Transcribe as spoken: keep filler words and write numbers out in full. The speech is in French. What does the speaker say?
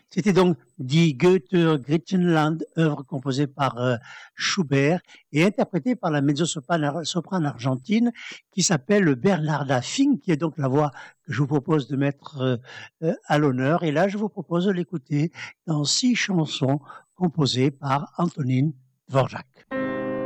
C'était donc Die Goethe Griechenland, œuvre composée par euh, Schubert et interprétée par la mezzo-soprane soprane argentine qui s'appelle Bernarda Fink, qui est donc la voix que je vous propose de mettre euh, euh, à l'honneur. Et là, je vous propose de l'écouter dans six chansons composées par Antonin Dvorak.